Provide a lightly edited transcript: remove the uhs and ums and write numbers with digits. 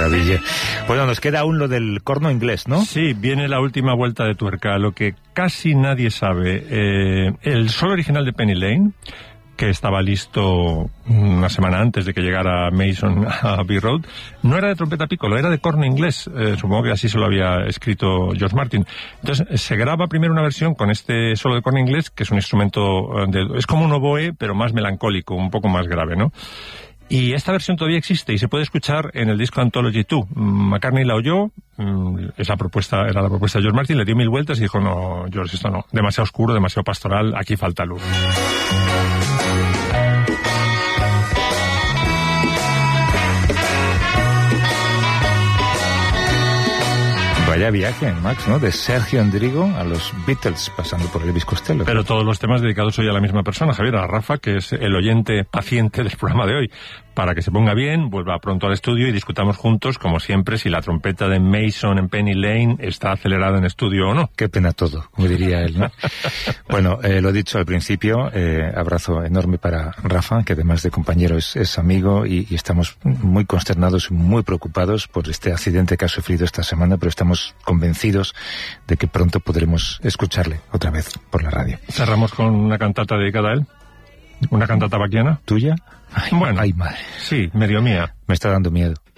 maravilla. Bueno, nos queda aún lo del corno inglés, ¿no? Sí, viene la última vuelta de tuerca. Lo que casi nadie sabe. El solo original de Penny Lane, que estaba listo una semana antes de que llegara Mason a Abbey Road, no era de trompeta piccolo, era de corno inglés. Supongo que así se lo había escrito George Martin. Entonces, se graba primero una versión con este solo de corno inglés, que es un instrumento es como un oboe, pero más melancólico, un poco más grave, ¿no? Y esta versión todavía existe y se puede escuchar en el disco Anthology 2. McCartney la oyó, era la propuesta de George Martin, le dio 1000 vueltas y dijo, no, George, esto no, demasiado oscuro, demasiado pastoral, aquí falta luz. Vaya viaje, Max, ¿no? De Sergio Endrigo a los Beatles, pasando por Elvis Costello. Pero todos los temas dedicados hoy a la misma persona, Javier, a Rafa, que es el oyente paciente del programa de hoy. Para que se ponga bien, vuelva pronto al estudio y discutamos juntos, como siempre, si la trompeta de Mason en Penny Lane está acelerada en estudio o no. Qué pena todo, como diría él, ¿no? Bueno, lo he dicho al principio, abrazo enorme para Rafa, que además de compañero es amigo, y estamos muy consternados, muy preocupados por este accidente que ha sufrido esta semana, pero estamos convencidos de que pronto podremos escucharle otra vez por la radio. Cerramos con una cantata dedicada a él. ¿Una cantata baquiana? ¿Tuya? Ay, bueno, ay, madre. Sí, medio mía. Me está dando miedo.